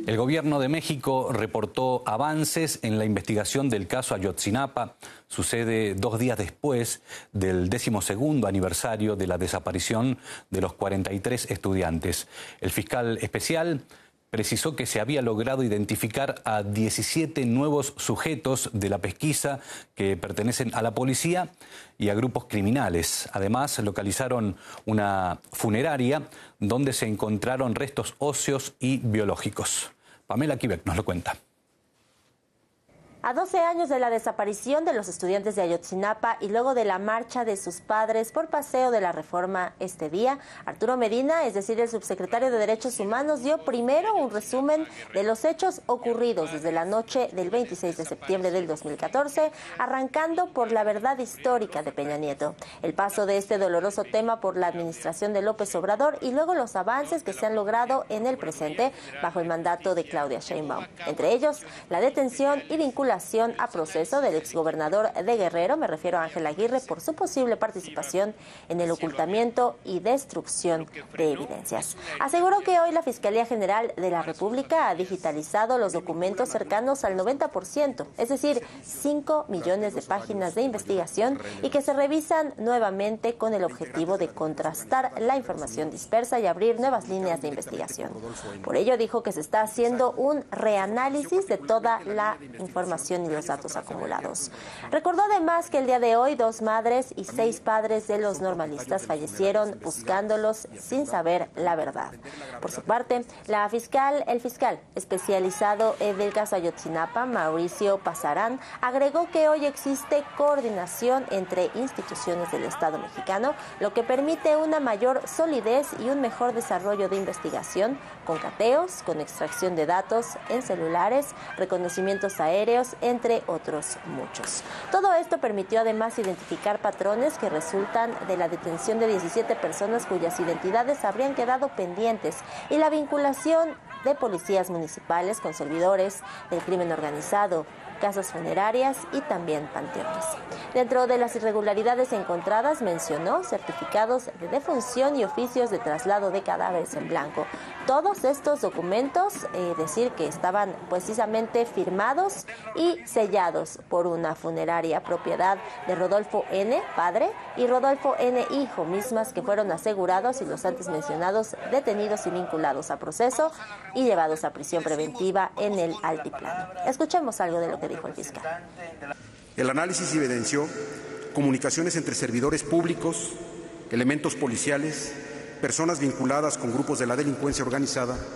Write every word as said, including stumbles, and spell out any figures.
El gobierno de México reportó avances en la investigación del caso Ayotzinapa. Sucede dos días después del decimosegundo aniversario de la desaparición de los cuarenta y tres estudiantes. El fiscal especial precisó que se había logrado identificar a diecisiete nuevos sujetos de la pesquisa que pertenecen a la policía y a grupos criminales. Además, localizaron una funeraria donde se encontraron restos óseos y biológicos. Pamela Quebec nos lo cuenta. A doce años de la desaparición de los estudiantes de Ayotzinapa y luego de la marcha de sus padres por Paseo de la Reforma este día, Arturo Medina, es decir, el subsecretario de Derechos Humanos, dio primero un resumen de los hechos ocurridos desde la noche del veintiséis de septiembre del dos mil catorce, arrancando por la verdad histórica de Peña Nieto, el paso de este doloroso tema por la administración de López Obrador y luego los avances que se han logrado en el presente bajo el mandato de Claudia Sheinbaum, entre ellos la detención y vinculación a proceso del exgobernador de Guerrero, me refiero a Ángel Aguirre, por su posible participación en el ocultamiento y destrucción de evidencias. Aseguró que hoy la Fiscalía General de la República ha digitalizado los documentos cercanos al noventa por ciento, es decir, cinco millones de páginas de investigación, y que se revisan nuevamente con el objetivo de contrastar la información dispersa y abrir nuevas líneas de investigación. Por ello dijo que se está haciendo un reanálisis de toda la información y los datos acumulados. Recordó además que el día de hoy dos madres y seis padres de los normalistas fallecieron buscándolos sin saber la verdad. Por su parte, la fiscal, el fiscal especializado del caso Ayotzinapa, Mauricio Pasarán, agregó que hoy existe coordinación entre instituciones del Estado mexicano, lo que permite una mayor solidez y un mejor desarrollo de investigación, con cateos, con extracción de datos en celulares, reconocimientos aéreos, entre otros muchos. Todo esto permitió además identificar patrones que resultan de la detención de diecisiete personas cuyas identidades habrían quedado pendientes y la vinculación de policías municipales con servidores del crimen organizado, casas funerarias y también panteones. Dentro de las irregularidades encontradas, mencionó certificados de defunción y oficios de traslado de cadáveres en blanco. Todos estos documentos, eh, decir que estaban precisamente firmados y sellados por una funeraria propiedad de Rodolfo N., padre, y Rodolfo N., hijo, mismas que fueron asegurados y los antes mencionados detenidos y vinculados a proceso y llevados a prisión preventiva en el altiplano. Escuchemos algo de lo que dijo el fiscal. El análisis evidenció comunicaciones entre servidores públicos, elementos policiales, personas vinculadas con grupos de la delincuencia organizada